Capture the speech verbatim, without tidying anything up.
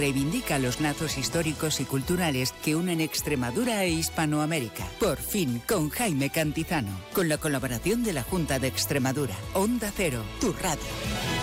reivindica los lazos históricos y culturales que unen Extremadura e Hispanoamérica. Por fin, con Jaime Cantizano, con la colaboración de la Junta de Extremadura. Onda Cero, tu radio.